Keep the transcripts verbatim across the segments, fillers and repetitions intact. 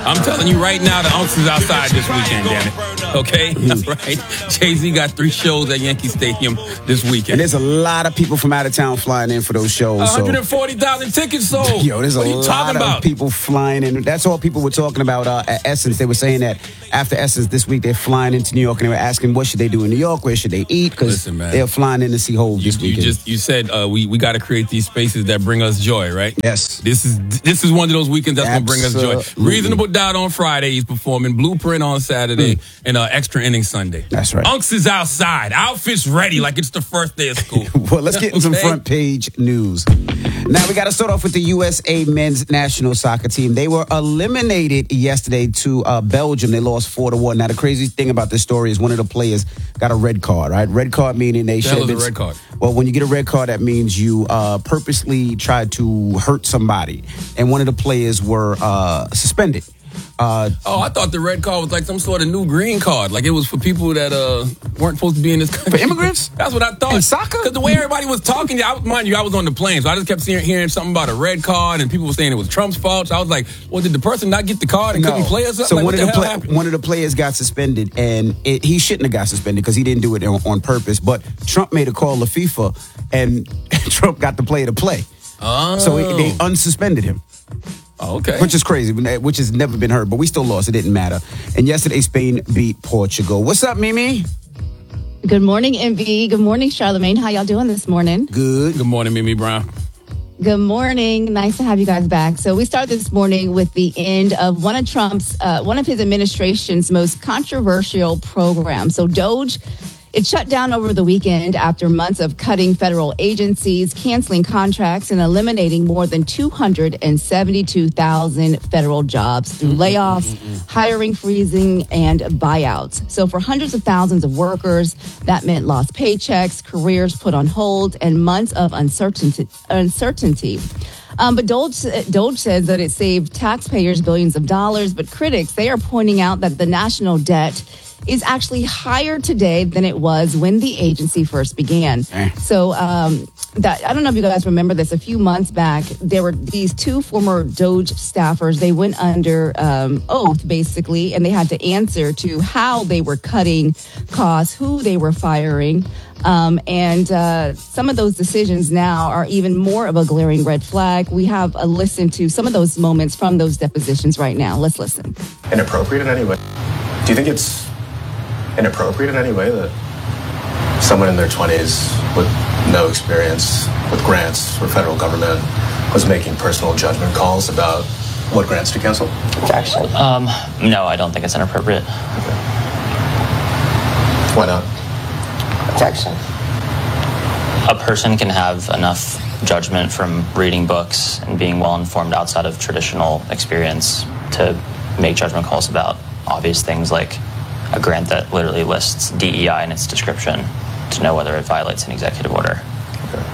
I'm telling you right now, the Unks is outside this weekend, damn it. Okay? That's right. Jay-Z got three shows at Yankee Stadium this weekend. And there's a lot of people from out of town flying in for those shows. one hundred forty thousand so. tickets sold. Yo, there's what a are you lot talking of about? people flying in. That's all people were talking about uh, at Essence. They were saying that after Essence this week, they're flying into New York, and they were asking what should they do in New York, where should they eat, because they're flying in to see Hov this you, weekend. You, just, you said uh, we, we got to create these spaces that bring us joy, right? Yes. This is this is one of those weekends that's going to bring us joy. Reasonable Doubt on Friday, he's performing. Blueprint on Saturday, mm. and uh, Extra Innings Sunday. That's right. Unks is outside. Outfit's ready like it's the first day of school. Well, let's get into okay. some front page news. Now, we got to start off with the U S A men's national soccer team. They were eliminated yesterday to uh, Belgium. They lost four to one. Now, the crazy thing about this story is one of the players got a red card, right? Red card meaning they should have been... a red card? Well, when you get a red card, that means you uh, purposely tried to hurt somebody. And one of the players were uh, suspended. Uh, oh, I thought the red card was like some sort of new green card. Like it was for people that uh, weren't supposed to be in this country. For immigrants? That's what I thought. In soccer? Because the way everybody was talking, I, mind you, I was on the plane, so I just kept seeing, hearing something about a red card, and people were saying it was Trump's fault. So I was like, well, did the person not get the card and no. couldn't play or something? So like, one, what of the the hell play- one of the players got suspended, and it, he shouldn't have got suspended because he didn't do it on, on purpose. But Trump made a call to FIFA, and Trump got the player to play. Oh. So he, they unsuspended him. Oh, okay. Which is crazy, which has never been heard, but we still lost. It didn't matter. And yesterday, Spain beat Portugal. What's up, Mimi? Good morning, M V. Good morning, Charlamagne. How y'all doing this morning? Good. Good morning, Mimi Brown. Good morning. Nice to have you guys back. So we start this morning with the end of one of Trump's, uh, one of his administration's most controversial programs. So Doge, it shut down over the weekend after months of cutting federal agencies, canceling contracts, and eliminating more than two hundred seventy-two thousand federal jobs through layoffs, hiring freezing, and buyouts. So for hundreds of thousands of workers, that meant lost paychecks, careers put on hold, and months of uncertainty. uncertainty. Um, but Doge, Doge says that it saved taxpayers billions of dollars, but critics, they are pointing out that the national debt is actually higher today than it was when the agency first began. So um, that I don't know if you guys remember this. A few months back, there were these two former Doge staffers. They went under um, oath, basically, and they had to answer to how they were cutting costs, who they were firing. Um, and uh, some of those decisions now are even more of a glaring red flag. We have a listen to some of those moments from those depositions right now. Let's listen. Inappropriate in any way? Do you think it's inappropriate in any way that someone in their twenties with no experience with grants or federal government was making personal judgment calls about what grants to cancel? Objection. Um, no, I don't think it's inappropriate. Okay. Why not? Objection. A person can have enough judgment from reading books and being well informed outside of traditional experience to make judgment calls about obvious things like a grant that literally lists D E I in its description to know whether it violates an executive order. Okay.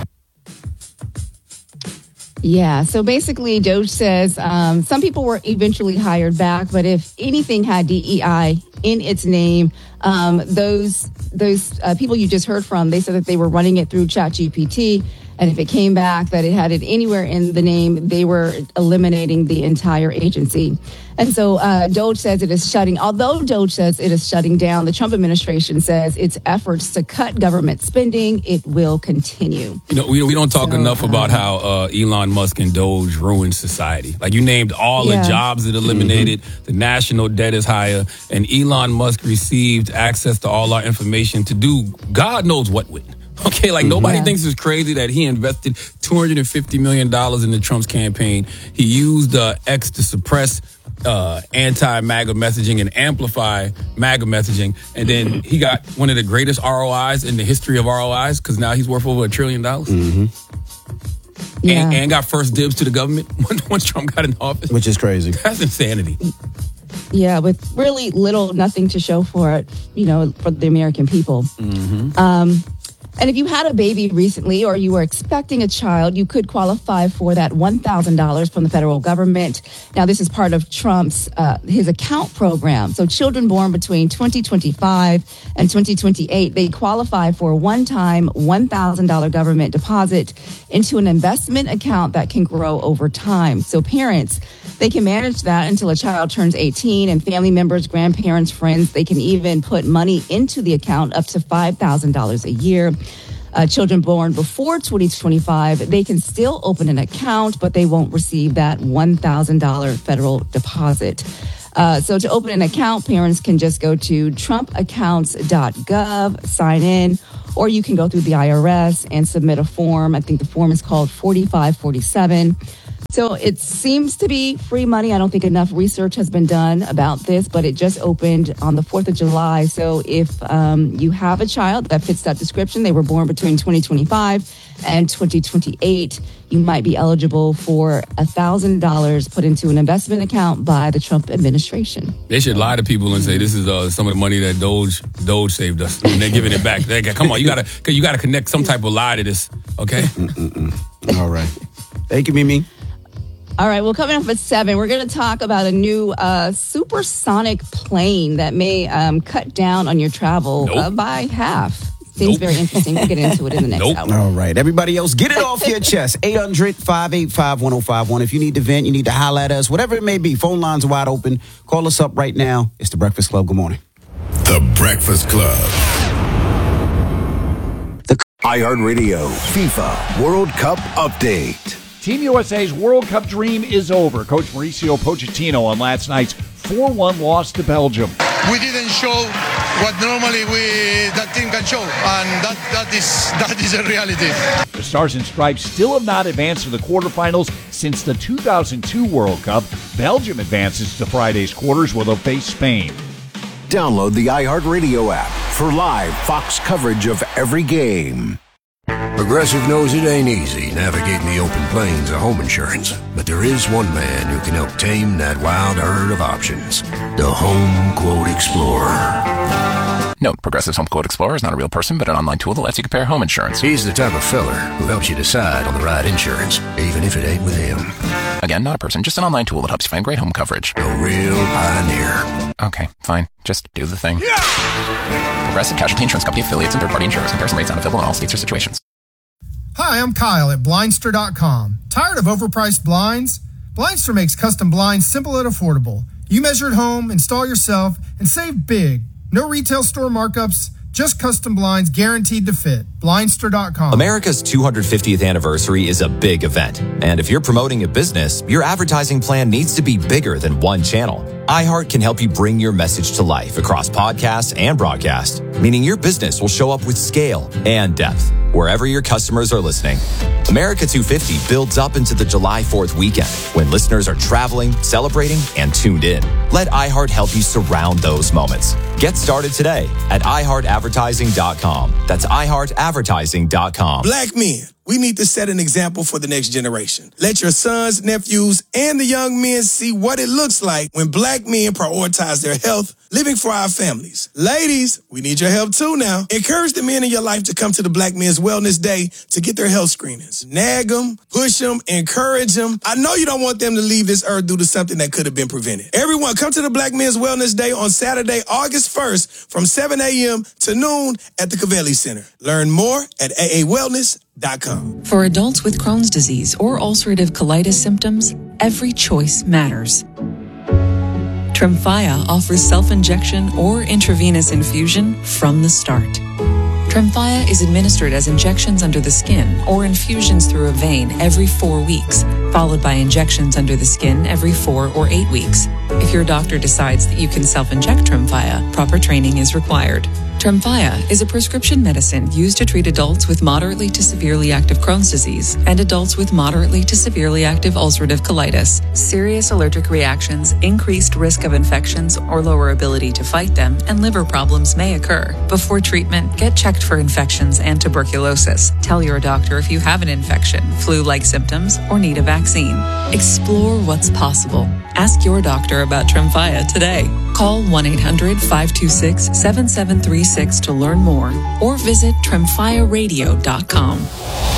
Yeah, so basically Doge says um, some people were eventually hired back, but if anything had D E I in its name, um, those those uh, people you just heard from, they said that they were running it through ChatGPT, and if it came back that it had it anywhere in the name, they were eliminating the entire agency. And so uh, Doge says it is shutting, although Doge says it is shutting down, the Trump administration says its efforts to cut government spending, it will continue. You know, we, we don't talk so, enough um, about how uh, Elon Musk and Doge ruined society. Like you named all yeah. the jobs it eliminated, mm-hmm. the national debt is higher, and Elon Musk received access to all our information to do God knows what with. Okay, like nobody yeah. thinks it's crazy that he invested two hundred fifty million dollars in the Trump's campaign. He used uh, X to suppress uh, anti-MAGA messaging and amplify MAGA messaging. And then he got one of the greatest R O Is in the history of R O Is because now he's worth over a trillion dollars. Mm-hmm. Yeah. And, and got first dibs to the government once Trump got in office. Which is crazy. That's insanity. Yeah, with really little, nothing to show for it, you know, for the American people. Mm-hmm. Um, and if you had a baby recently or you were expecting a child, you could qualify for that one thousand dollars from the federal government. Now, this is part of Trump's, uh, his account program. So children born between twenty twenty-five and twenty twenty-eight, they qualify for a one-time one thousand dollars government deposit into an investment account that can grow over time. So parents, They can manage that until a child turns eighteen, and family members, grandparents, friends, they can even put money into the account up to five thousand dollars a year. Uh, children born before twenty twenty-five, they can still open an account, but they won't receive that one thousand dollars federal deposit. Uh, so to open an account, parents can just go to trump accounts dot gov, sign in, or you can go through the I R S and submit a form. I think the form is called forty-five forty-seven. So it seems to be free money. I don't think enough research has been done about this, but it just opened on the fourth of July. So if um, you have a child that fits that description, they were born between twenty twenty-five and twenty twenty-eight, you might be eligible for one thousand dollars put into an investment account by the Trump administration. They should lie to people and say this is uh, some of the money that Doge Doge saved us, and they're giving it back. They, come on, you gotta you gotta connect some type of lie to this, okay? Mm-mm-mm. All right. Thank you, Mimi. All right, well, coming up at seven, we're going to talk about a new uh, supersonic plane that may um, cut down on your travel nope. uh, by half. Seems Nope. very interesting. We'll get into it in the next Nope. hour. All right. Everybody else, get it off your chest. eight hundred, five eight five, one oh five one. If you need to vent, you need to holler at us, whatever it may be. Phone lines are wide open. Call us up right now. It's The Breakfast Club. Good morning. The Breakfast Club. The iHeartRadio FIFA World Cup Update. Team U S A's World Cup dream is over. Coach Mauricio Pochettino on last night's four one loss to Belgium. We didn't show what normally we that team can show, and that, that is that is a reality. The Stars and Stripes still have not advanced to the quarterfinals since the two thousand two World Cup. Belgium advances to Friday's quarters where they'll face Spain. Download the iHeartRadio app for live Fox coverage of every game. Progressive knows it ain't easy navigating the open plains of home insurance, but there is one man who can help tame that wild herd of options. The Home Quote Explorer. Note, Progressive's Home Quote Explorer is not a real person, but an online tool that lets you compare home insurance. He's the type of fella who helps you decide on the right insurance, even if it ain't with him. Again, not a person, just an online tool that helps you find great home coverage. A real pioneer. Okay, fine. Just do the thing. Yeah! Progressive Casualty Insurance Company affiliates and third-party insurers. Comparison rates not available in all states or situations. Hi, I'm Kyle at Blindster dot com. Tired of overpriced blinds? Blindster makes custom blinds simple and affordable. You measure at home, install yourself, and save big. No retail store markups, just custom blinds guaranteed to fit. Blindster dot com. America's two hundred fiftieth anniversary is a big event. And if you're promoting a business, your advertising plan needs to be bigger than one channel. iHeart can help you bring your message to life across podcasts and broadcast, meaning your business will show up with scale and depth wherever your customers are listening. America two fifty builds up into the July fourth weekend when listeners are traveling, celebrating, and tuned in. Let iHeart help you surround those moments. Get started today at i heart advertising dot com. That's i heart advertising dot com. Black men, we need to set an example for the next generation. Let your sons, nephews, and the young men see what it looks like when black men prioritize their health, living for our families. Ladies, we need your help too now. Encourage the men in your life to come to the Black Men's Wellness Day to get their health screenings. Nag them, push them, encourage them. I know you don't want them to leave this earth due to something that could have been prevented. Everyone, come to the Black Men's Wellness Day on Saturday, August first from seven a.m. to noon at the Covelli Center. Learn more at a a wellness dot com. For adults with Crohn's disease or ulcerative colitis symptoms, every choice matters. Tremfya offers self-injection or intravenous infusion from the start. Tremfya is administered as injections under the skin or infusions through a vein every four weeks, followed by injections under the skin every four or eight weeks. If your doctor decides that you can self-inject Tremfya, proper training is required. Tremfya is a prescription medicine used to treat adults with moderately to severely active Crohn's disease and adults with moderately to severely active ulcerative colitis. Serious allergic reactions, increased risk of infections or lower ability to fight them, and liver problems may occur. Before treatment, get checked for infections and tuberculosis. Tell your doctor if you have an infection, flu-like symptoms, or need a vaccine. Explore what's possible. Ask your doctor about Tremfya today. Call one eight hundred five two six seven seven three six to learn more or visit tremfya radio dot com.